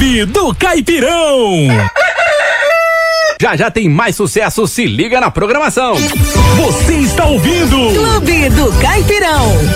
Clube do Caipirão. Já já tem mais sucesso, se liga na programação. Você está ouvindo Clube do Caipirão.